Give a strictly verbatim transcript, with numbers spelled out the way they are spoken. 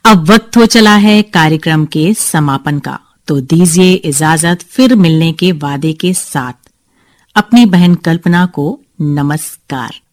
अब वक्त हो चला है कार्यक्रम के समापन का, तो दीजिए इजाजत फिर मिलने के वादे के साथ। अपनी बहन कल्पना को नमस्कार।